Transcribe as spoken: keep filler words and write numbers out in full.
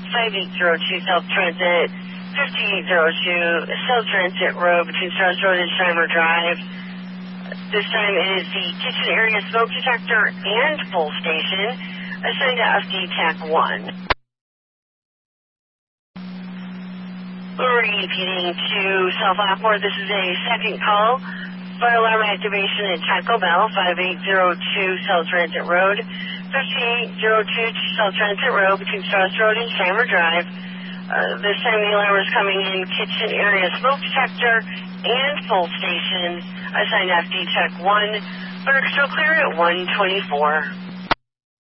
five eight zero two South Transit, fifty-eight oh two South Transit Road between Strauss Road and Scheimer Drive. This time it is the kitchen area smoke detector and pull station assigned to F D T A C one. Repeating to South Lockport, this is a second call. Fire alarm activation at Taco Bell, five eight zero two South Transit Road, fifty-eight oh two South Transit Road between Strauss Road and Scheimer Drive. Uh, this time the alarm is coming in kitchen area smoke detector and pull station assigned F D T A C one. Burke still clear at one twenty-four.